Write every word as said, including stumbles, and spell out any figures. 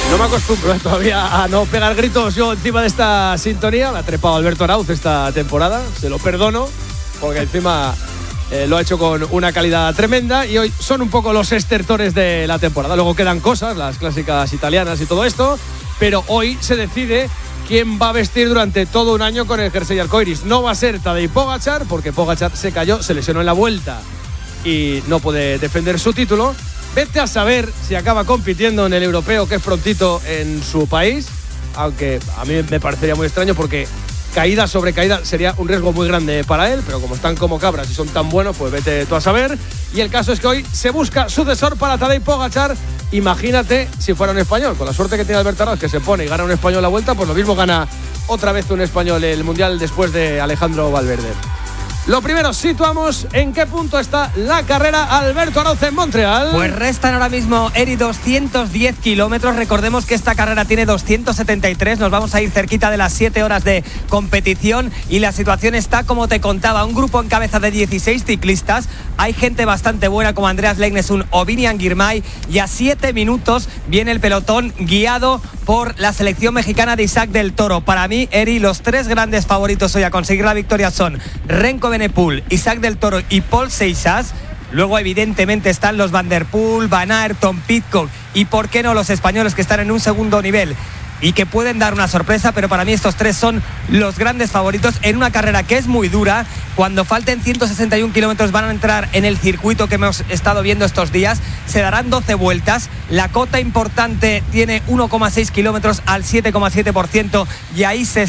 No me acostumbro eh, todavía a no pegar gritos yo encima de esta sintonía. Me ha trepado Alberto Arauz esta temporada, se lo perdono, porque encima eh, lo ha hecho con una calidad tremenda y hoy son un poco los estertores de la temporada. Luego quedan cosas, las clásicas italianas y todo esto, pero hoy se decide quién va a vestir durante todo un año con el jersey arcoiris. No va a ser Tadej Pogačar, porque Pogačar se cayó, se lesionó en la vuelta y no puede defender su título. Vete a saber si acaba compitiendo en el europeo, que es prontito en su país, aunque a mí me parecería muy extraño porque caída sobre caída sería un riesgo muy grande para él, pero como están como cabras y son tan buenos, pues vete tú a saber. Y el caso es que hoy se busca sucesor para Tadej Pogačar. Imagínate si fuera un español, con la suerte que tiene Alberto Arauz, que se pone y gana un español la vuelta, pues lo mismo gana otra vez un español el Mundial después de Alejandro Valverde. Lo primero, situamos en qué punto está la carrera Alberto Arauz en Montreal. Pues restan ahora mismo, Eri, doscientos diez kilómetros. Recordemos que esta carrera tiene doscientos setenta y tres. Nos vamos a ir cerquita de las siete horas de competición. Y la situación está como te contaba. Un grupo en cabeza de dieciséis ciclistas. Hay gente bastante buena como Andreas Legnesund o Vinian Girmay. Y a siete minutos viene el pelotón guiado por la selección mexicana de Isaac del Toro. Para mí, Eri, los tres grandes favoritos hoy a conseguir la victoria son Renko Evenepoel, Isaac del Toro y Paul Seixas. Luego evidentemente están los Van der Poel, Van Aert, Tom Pidcock y por qué no los españoles que están en un segundo nivel y que pueden dar una sorpresa, pero para mí estos tres son los grandes favoritos en una carrera que es muy dura. Cuando falten ciento sesenta y un kilómetros van a entrar en el circuito que hemos estado viendo estos días, se darán doce vueltas, la cota importante tiene uno coma seis kilómetros al siete coma siete por ciento y ahí se